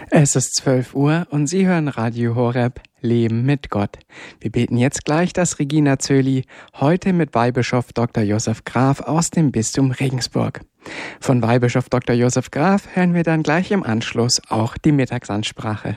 Es ist 12 Uhr und Sie hören Radio Horeb, Leben mit Gott. Wir beten jetzt gleich das Regina Coeli, heute mit Weihbischof Dr. Josef Graf aus dem Bistum Regensburg. Von Weihbischof Dr. Josef Graf hören wir dann gleich im Anschluss auch die Mittagsansprache.